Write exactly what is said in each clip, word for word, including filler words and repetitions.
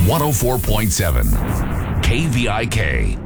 one oh four point seven K V I K.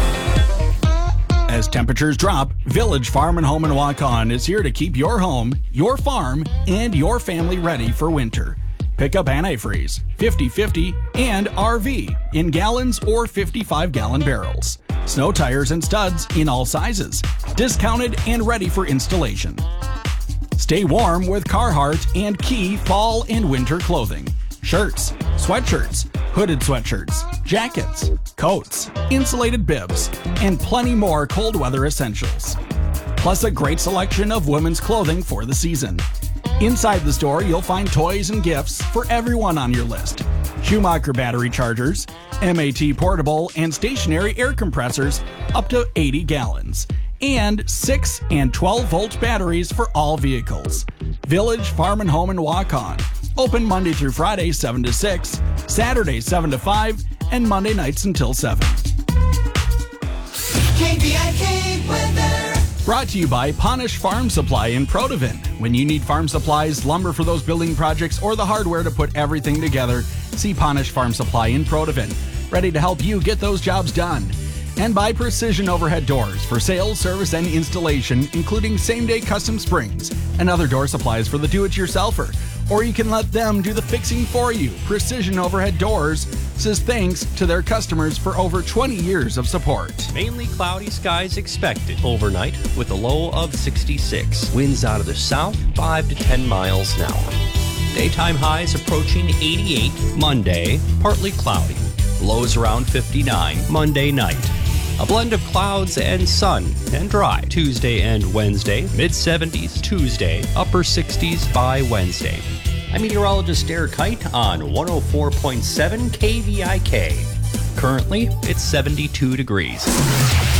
As temperatures drop, Village Farm and Home in Waukon is here to keep your home, your farm, and your family ready for winter. Pick up antifreeze, fifty fifty, and R V in gallons or fifty-five gallon barrels. Snow tires and studs in all sizes, discounted and ready for installation. Stay warm with Carhartt and Key fall and winter clothing. Shirts, sweatshirts, hooded sweatshirts, jackets, coats, insulated bibs, and plenty more cold weather essentials. Plus a great selection of women's clothing for the season. Inside the store, you'll find toys and gifts for everyone on your list. Schumacher battery chargers, M A T portable and stationary air compressors up to eighty gallons, and six and twelve volt batteries for all vehicles. Village Farm and Home in Waukon. Open Monday through Friday, seven to six, Saturday, seven to five, and Monday nights until seven. K V I K weather. Brought to you by Ponish Farm Supply in Protivin. When you need farm supplies, lumber for those building projects, or the hardware to put everything together, see Ponish Farm Supply in Protivin. Ready to help you get those jobs done. And by Precision Overhead Doors for sales, service, and installation, including same-day custom springs and other door supplies for the do-it-yourselfer. Or you can let them do the fixing for you. Precision Overhead Doors says thanks to their customers for over twenty years of support. Mainly cloudy skies expected overnight with a low of sixty-six. Winds out of the south, five to ten miles an hour. Daytime highs approaching eighty-eight Monday, partly cloudy. Lows around fifty-nine Monday night. A blend of clouds and sun and dry Tuesday and Wednesday. mid seventies Tuesday, upper sixties by Wednesday. I'm meteorologist Derek Kite on one oh four point seven K V I K. Currently, it's seventy-two degrees.